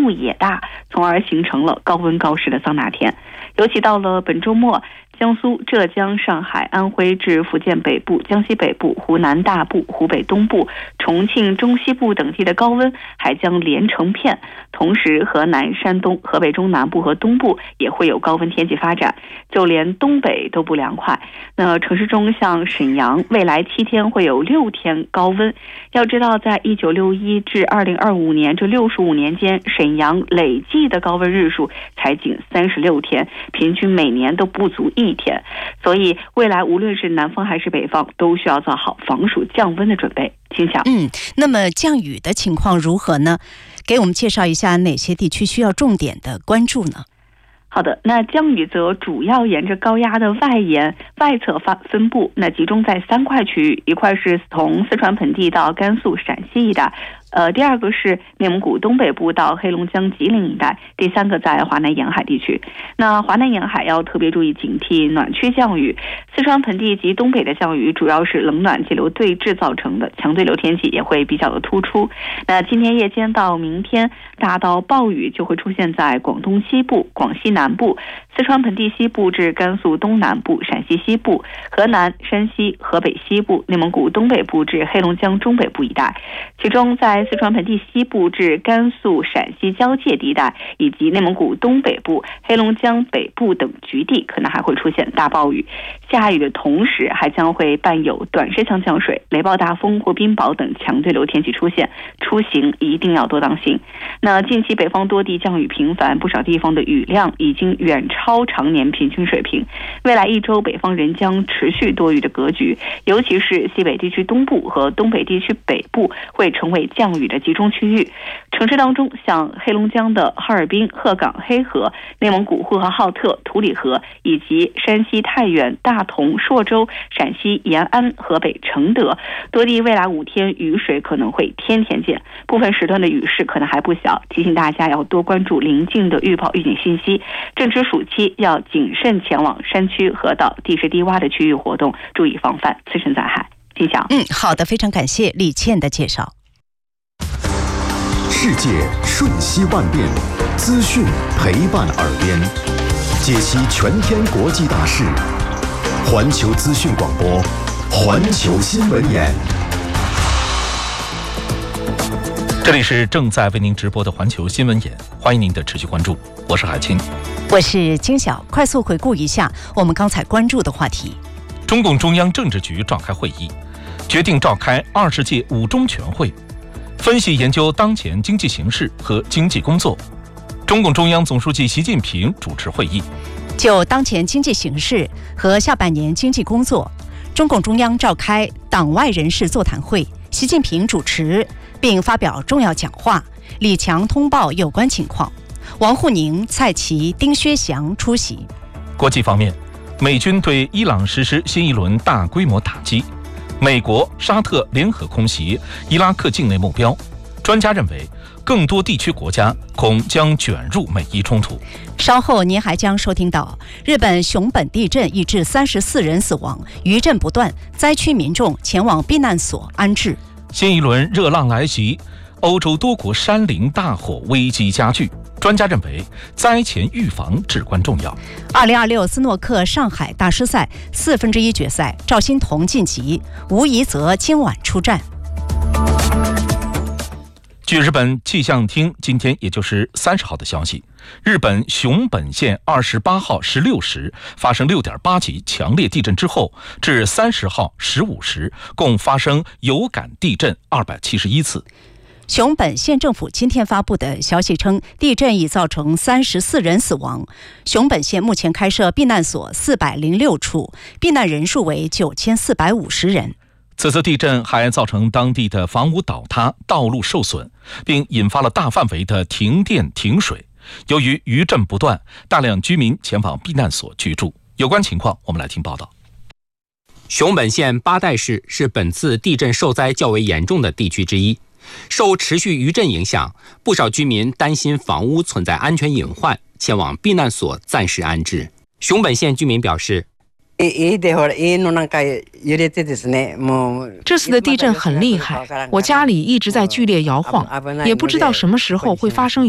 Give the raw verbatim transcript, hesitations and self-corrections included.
度也大，从而形成了高温高湿的桑拿天。尤其到了本周末，江苏、浙江、上海、安徽至福建北部、江西北部、湖南大部、湖北东部、重庆中西部等地的高温还将连成片。同时，河南、山东、河北中南部和东部也会有高温天气发展，就连东北都不凉快。那城市中像沈阳，未来七天会有六天高温。要知道，在一九六一至二零二五年这六十五年间，沈阳累计的高温日数才仅三十六天，平均每年都不足一天。所以未来无论是南方还是北方，都需要做好防暑降温的准备。请想， 嗯，那么降雨的情况如何呢？给我们介绍一下哪些地区需要重点的关注呢？ 好的，那降雨则主要沿着高压的外沿外侧发分布，那集中在三块区域，一块是从四川盆地到甘肃、陕西一带，呃，第二个是内蒙古东北部到黑龙江、吉林一带，第三个在华南沿海地区。那华南沿海要特别注意警惕暖区降雨，四川盆地及东北的降雨主要是冷暖气流对峙造成的，强对流天气也会比较的突出。那今天夜间到明天，大到暴雨就会出现在广东西部、广西南部、四川盆地西部至甘肃东南部、陕西西部、河南、山西、河北西部、内蒙古东北部至黑龙江中北部一带。其中在四川盆地西部至甘肃、陕西交界地带，以及内蒙古东北部、黑龙江北部等局地，可能还会出现大暴雨。下雨的同时，还将会伴有短时强降水、雷暴大风或冰雹等强对流天气出现，出行一定要多当心。那近期北方多地降雨频繁，不少地方的雨量已经远超常年平均水平。未来一周，北方仍将持续多雨的格局，尤其是西北地区东部和东北地区北部会成为降雨的集中区域。城市当中，像黑龙江的哈尔滨、鹤岗、黑河、内蒙古呼和浩特、图里河，以及山西太原、大同、朔州、陕西延安、河北承德多地，未来五天雨水可能会天天见，部分时段的雨势可能还不小，提醒大家要多关注临近的预报预警信息。正值暑期，要谨慎前往山区、河道、地势低洼的区域活动，注意防范自身灾害。金晓， 嗯，好的，非常感谢李倩的介绍。 世界瞬息万变，资讯陪伴耳边，解析全天国际大事。环球资讯广播，环球新闻眼。 这里是正在为您直播的环球新闻眼，欢迎您的持续关注，我是海清， 我是金晓。快速回顾一下我们刚才关注的话题。 中共中央政治局召开会议，决定召开二十届五中全会，分析研究当前经济形势和经济工作。中共中央总书记习近平主持会议， 就当前经济形势和下半年经济工作，中共中央召开党外人士座谈会，习近平主持并发表重要讲话，李强通报有关情况，王沪宁、蔡奇、丁薛祥出席。 国际方面，美军对伊朗实施新一轮大规模打击，美国、沙特联合空袭伊拉克境内目标。专家认为，更多地区国家恐将卷入美伊冲突。 稍后您还将收听到，日本熊本地震已致三十四人死亡，余震不断，灾区民众前往避难所安置。 新一轮热浪来袭，欧洲多国山林大火危机加剧。专家认为，灾前预防至关重要。 二零二六斯诺克上海大师赛四分之一决赛，赵心童晋级，吴怡泽今晚出战。 据日本气象厅今天也就是三十号的消息，日本熊本县二十八号十六时发生六点八级强烈地震之后，至三十号十五时共发生有感地震二百七十一次。 熊本县政府今天发布的消息称，地震已造成三十四人死亡。熊本县目前开设避难所四百零六处，避难人数为九千四百五十人。 此次地震还造成当地的房屋倒塌、道路受损，并引发了大范围的停电停水。由于余震不断，大量居民前往避难所居住。有关情况，我们来听报道。 熊本县八代市是本次地震受灾较为严重的地区之一。受持续余震影响，不少居民担心房屋存在安全隐患，前往避难所暂时安置。熊本县居民表示， 这次的地震很厉害，我家里一直在剧烈摇晃，也不知道什么时候会发生